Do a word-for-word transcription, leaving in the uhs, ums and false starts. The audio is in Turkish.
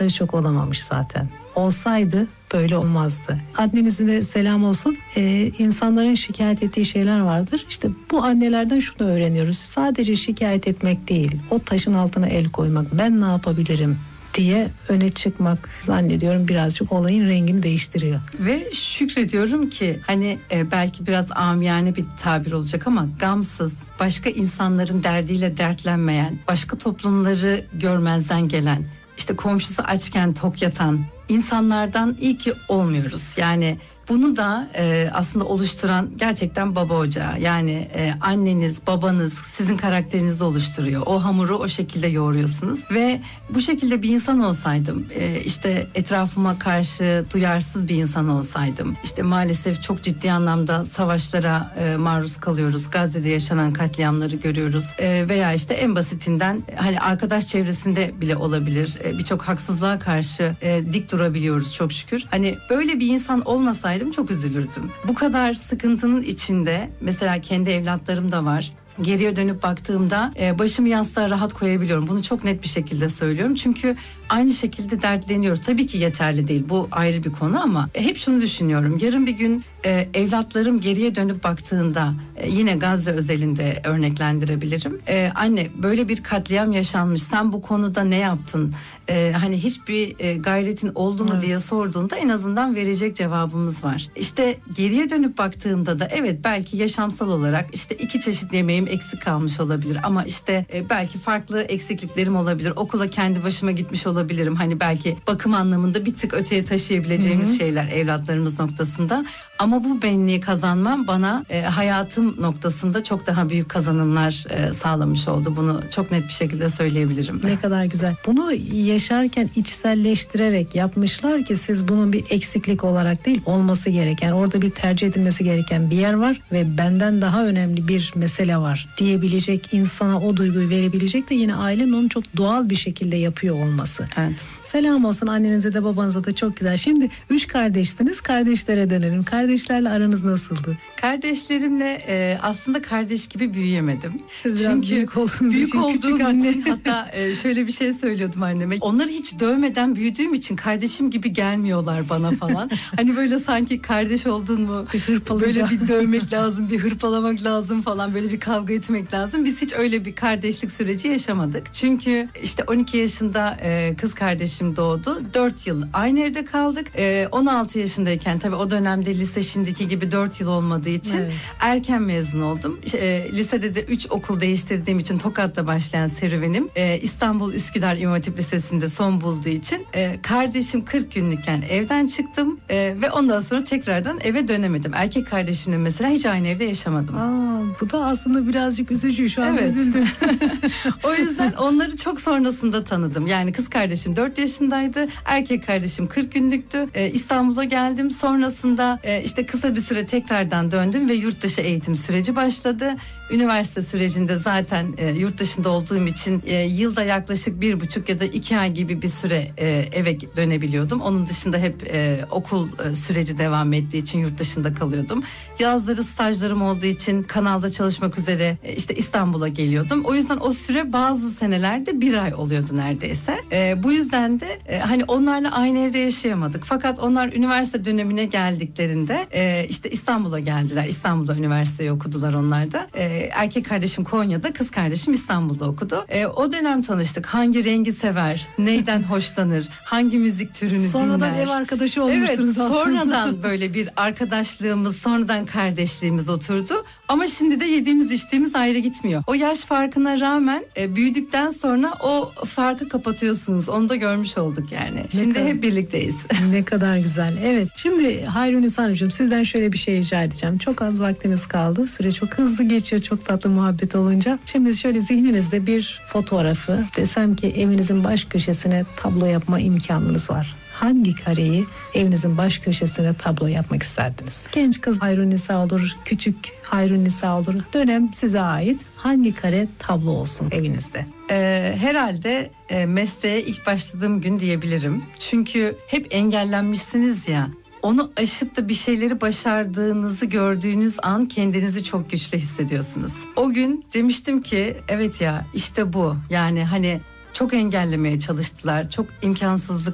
arkadaşları çok olamamış zaten. Olsaydı böyle olmazdı. Annenize de selam olsun. Ee, insanların şikayet ettiği şeyler vardır. İşte bu annelerden şunu öğreniyoruz. Sadece şikayet etmek değil, o taşın altına el koymak, ben ne yapabilirim diye öne çıkmak zannediyorum birazcık olayın rengini değiştiriyor. Ve şükrediyorum ki hani e, belki biraz amiyane bir tabir olacak ama gamsız, başka insanların derdiyle dertlenmeyen, başka toplumları görmezden gelen, işte komşusu açken tok yatan insanlardan iyi ki olmuyoruz. Yani bunu da e, aslında oluşturan gerçekten baba ocağı. Yani e, anneniz, babanız sizin karakterinizi oluşturuyor. O hamuru o şekilde yoğuruyorsunuz. Ve bu şekilde bir insan olsaydım, e, işte etrafıma karşı duyarsız bir insan olsaydım, işte maalesef çok ciddi anlamda savaşlara e, maruz kalıyoruz. Gazze'de yaşanan katliamları görüyoruz. E, veya işte en basitinden hani arkadaş çevresinde bile olabilir. E, birçok haksızlığa karşı e, dik durabiliyoruz çok şükür. Hani böyle bir insan olmasaydı çok üzülürdüm. Bu kadar sıkıntının içinde mesela kendi evlatlarım da var. Geriye dönüp baktığımda başımı yastığa rahat koyabiliyorum. Bunu çok net bir şekilde söylüyorum. Çünkü aynı şekilde dertleniyoruz. Tabii ki yeterli değil. Bu ayrı bir konu ama hep şunu düşünüyorum. Yarın bir gün evlatlarım geriye dönüp baktığında yine Gazze özelinde örneklendirebilirim. Anne böyle bir katliam yaşanmış. Sen bu konuda ne yaptın? Hani hiçbir gayretin oldu mu evet. diye sorduğunda en azından verecek cevabımız var. İşte geriye dönüp baktığımda da evet belki yaşamsal olarak işte iki çeşit yemeğim eksik kalmış olabilir ama işte e, belki farklı eksikliklerim olabilir. Okula kendi başıma gitmiş olabilirim. Hani belki bakım anlamında bir tık öteye taşıyabileceğimiz Hı-hı. şeyler evlatlarımız noktasında. Ama bu benliği kazanmam bana e, hayatım noktasında çok daha büyük kazanımlar e, sağlamış oldu. Bunu çok net bir şekilde söyleyebilirim. Ne kadar güzel. Bunu yaşarken içselleştirerek yapmışlar ki siz bunun bir eksiklik olarak değil olması gereken, orada bir tercih edilmesi gereken bir yer var ve benden daha önemli bir mesele var diyebilecek, insana o duyguyu verebilecek de yine ailenin onu çok doğal bir şekilde yapıyor olması. Evet. Selam olsun annenize de babanıza da çok güzel. Şimdi üç kardeşsiniz, kardeşlere dönelim. Kardeşlerle aranız nasıldı? Kardeşlerimle e, aslında kardeş gibi büyüyemedim. Siz biraz Çünkü büyük oldunuz büyük için, olduğum küçük anne. için hatta e, şöyle bir şey söylüyordum anneme. Onları hiç dövmeden büyüdüğüm için kardeşim gibi gelmiyorlar bana falan. Hani böyle sanki kardeş oldun mu böyle bir dövmek lazım, bir hırpalamak lazım falan, böyle bir kavga etmek lazım. Biz hiç öyle bir kardeşlik süreci yaşamadık. Çünkü işte on iki yaşında e, kız kardeşim doğdu. dört yıl aynı evde kaldık. E, on altı yaşındayken tabii o dönemde lise şimdiki gibi dört yıl olmadığı için evet. erken mezun oldum. E, lisede de üç okul değiştirdiğim için Tokat'ta başlayan serüvenim e, İstanbul Üsküdar İmam Hatip Lisesi'nde son bulduğu için e, kardeşim kırk günlükken evden çıktım e, ve ondan sonra tekrardan eve dönemedim. Erkek kardeşimle mesela hiç aynı evde yaşamadım. Aa, bu da aslında birazcık üzücü. Şu an evet. üzüldüm. O yüzden onları çok sonrasında tanıdım. Yani kız kardeşim dört yaşındaydı. Erkek kardeşim kırk günlüktü. Ee, İstanbul'a geldim. Sonrasında e, işte kısa bir süre tekrardan döndüm ve yurt dışı eğitim süreci başladı. Üniversite sürecinde zaten e, yurt dışında olduğum için e, yılda yaklaşık bir buçuk ya da iki ay gibi bir süre e, eve dönebiliyordum. Onun dışında hep e, okul e, süreci devam ettiği için yurt dışında kalıyordum. Yazları stajlarım olduğu için kanalda çalışmak üzere e, işte İstanbul'a geliyordum. O yüzden o süre bazı senelerde bir ay oluyordu neredeyse. E, bu yüzden de e, hani onlarla aynı evde yaşayamadık. Fakat onlar üniversite dönemine geldiklerinde e, işte İstanbul'a geldiler. İstanbul'da üniversiteyi okudular onlar da. E, erkek kardeşim Konya'da, kız kardeşim İstanbul'da okudu. E, o dönem tanıştık. Hangi rengi sever, neyden hoşlanır, hangi müzik türünü sonradan dinler. Sonradan ev arkadaşı olmuşsunuz evet, aslında. Sonradan böyle bir arkadaşlığımız, sonradan kardeşliğimiz oturdu. Ama şimdi de yediğimiz içtiğimiz ayrı gitmiyor. O yaş farkına rağmen e, büyüdükten sonra o farkı kapatıyorsunuz. Onu da görmüş olduk yani. Ne şimdi kadar, hep birlikteyiz. Ne kadar güzel. Evet. Şimdi Hayrunisa Hanımcığım, sizden şöyle bir şey rica edeceğim. Çok az vaktimiz kaldı. Süre çok hızlı geçiyor. Çok tatlı muhabbet olunca. Şimdi şöyle zihninizde bir fotoğrafı, desem ki evinizin baş köşesine tablo yapma imkanınız var. Hangi kareyi evinizin baş köşesine tablo yapmak isterdiniz? Genç kız Hayrunisa olur, küçük Hayrunisa olur. Dönem size ait. Hangi kare tablo olsun evinizde? Ee, herhalde e, mesleğe ilk başladığım gün diyebilirim. Çünkü hep engellenmişsiniz ya. Onu aşıp da bir şeyleri başardığınızı gördüğünüz an kendinizi çok güçlü hissediyorsunuz. O gün demiştim ki evet ya işte bu. Yani hani çok engellemeye çalıştılar. Çok imkansızlık